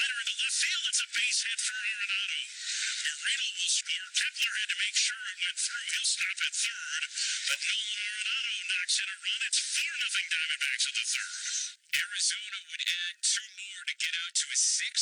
batter into left field. It's a base hit for Arenado. Ureta will score. Kepler had to make sure it went through. He'll stop at third. But Nolan Arenado knocks in a run. It's 4-0 Diamondbacks in the third. Arizona would add 2 more to get out to a 6.